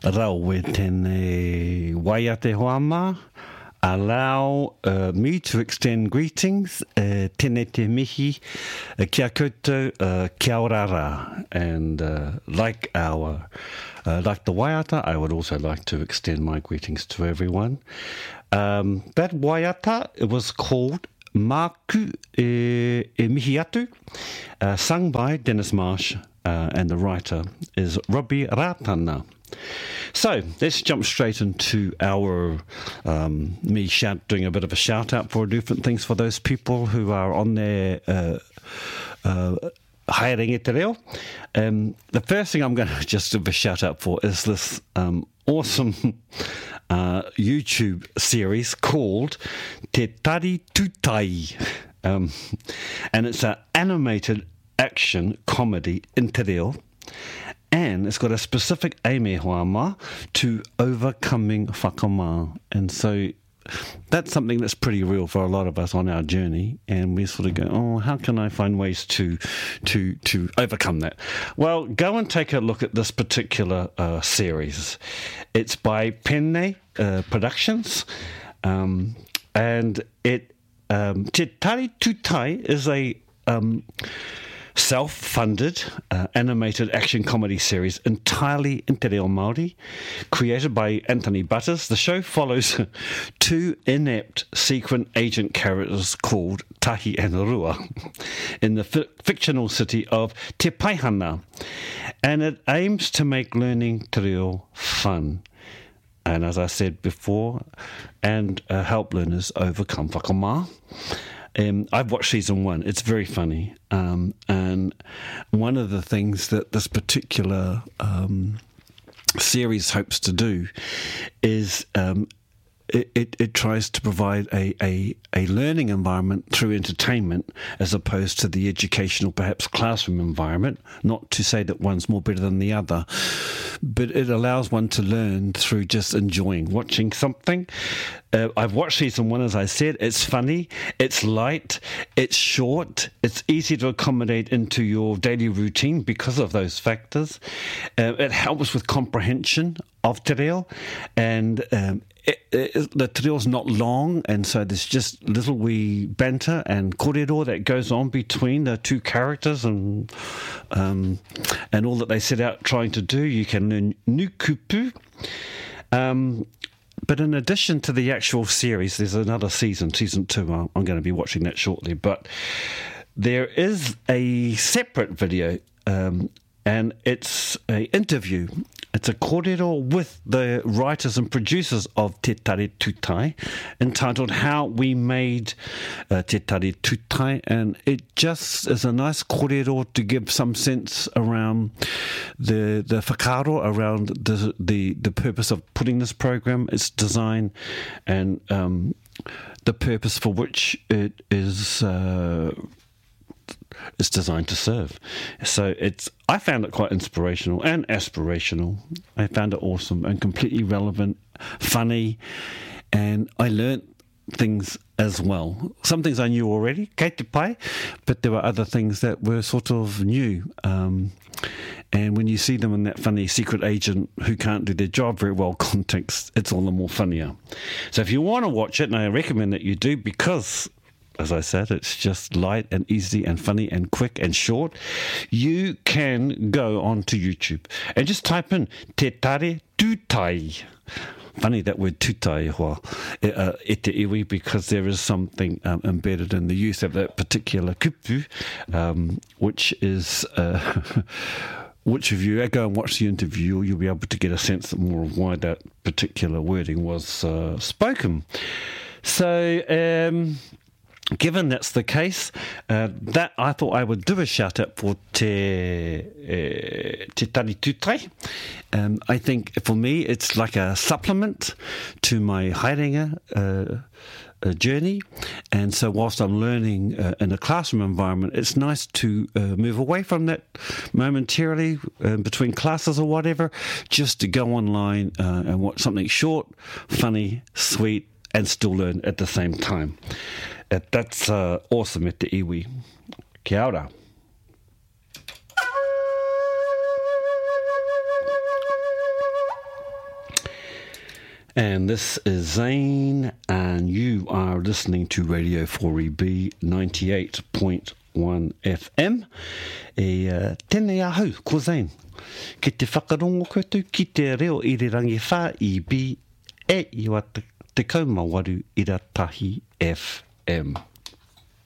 rau e tēnei waiate hoama. Allow me to extend greetings, tēnei te mihi, kia koutou, kia ora rā. And like the waiata, I would also like to extend my greetings to everyone. That waiata, it was called Māku e Mihi Atu, sung by Dennis Marsh, and the writer is Robbie Ratana. So let's jump straight into our doing a bit of a shout out for different things for those people who are on their haerengi te reo. The first thing I'm going to just give a shout out for is this awesome YouTube series called Te Tari Tūtai, and it's an animated action comedy in te reo. And it's got a specific aim e hoama to overcoming whakamā. And so that's something that's pretty real for a lot of us on our journey. And we sort of go, oh, how can I find ways to overcome that? Well, go and take a look at this particular series. It's by Penne Productions. And it Te Tari Tūtai is a self-funded animated action comedy series entirely in te reo Māori, created by Anthony Butters. The show follows two inept sequin agent characters called Tahi and Rua in the fictional city of Te Paihana, and it aims to make learning te reo fun. And as I said before, and help learners overcome whakamā. I've watched season 1. It's very funny. And one of the things that this particular series hopes to do is it tries to provide a learning environment through entertainment as opposed to the educational, perhaps classroom environment. Not to say that one's more better than the other, but it allows one to learn through just enjoying watching something. I've watched season 1, as I said. It's funny, it's light, it's short, it's easy to accommodate into your daily routine because of those factors. It helps with comprehension of te reo, and the te reo's not long, and so there's just little wee banter and kōrero that goes on between the two characters, and all that they set out trying to do. You can learn nukupu. But in addition to the actual series, there's another season 2. I'm going to be watching that shortly. But there is a separate video, and it's an interview. It's a kōrero with the writers and producers of Te Tari Tūtai, entitled How We Made Te Tari Tūtai, and it just is a nice kōrero to give some sense around the whakaaro, around the purpose of putting this program, its design, and the purpose for which it is designed to serve. So I found it quite inspirational and aspirational. I found it awesome and completely relevant, funny, and I learnt things as well. Some things I knew already, kei te pai, but there were other things that were sort of new. And when you see them in that funny secret agent who can't do their job very well context, it's all the more funnier. So if you want to watch it, and I recommend that you do, because as I said, it's just light and easy and funny and quick and short. You can go onto YouTube and just type in Te Tari Tūtai. Funny that word tūtai, e te iwi, because there is something embedded in the use of that particular kupu, which is which if you go and watch the interview, you'll be able to get a sense more of why that particular wording was spoken. So, given that's the case, that I thought I would do a shout out for Te Tari Tūtai. I think for me it's like a supplement to my haerenga journey, and so whilst I'm learning in a classroom environment, it's nice to move away from that momentarily between classes or whatever, just to go online and watch something short, funny, sweet, and still learn at the same time. That's awesome e te iwi. Kia ora. And this is Zane, and you are listening to Radio 4EB 98.1 FM. Tēnei ahau, ko Zane. Ki te whakarongo koutou, ki te reo I re rangi whā EB, e iwa te kaumā waru ira tahi FM.